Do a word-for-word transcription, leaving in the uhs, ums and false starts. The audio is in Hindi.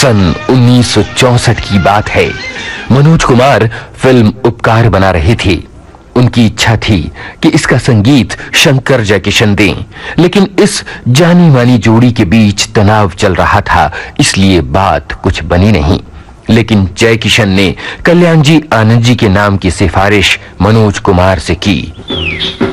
सन उन्नीस सौ चौसठ की बात है। मनोज कुमार फिल्म उपकार बना रहे थे। उनकी इच्छा थी कि इसका संगीत शंकर जयकिशन दें, लेकिन इस जानी मानी जोड़ी के बीच तनाव चल रहा था, इसलिए बात कुछ बनी नहीं। लेकिन जयकिशन ने कल्याण जी आनंद जी के नाम की सिफारिश मनोज कुमार से की।